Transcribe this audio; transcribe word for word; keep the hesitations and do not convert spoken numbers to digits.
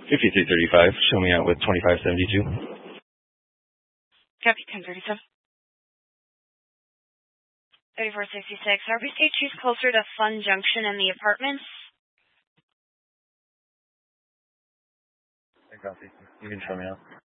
fifty-three thirty-five. Show me out with twenty-five seventy-two. Copy, ten thirty-seven. thirty-four sixty-six. R B C choose closer to Fun Junction and the apartments. I copy. You can show me out.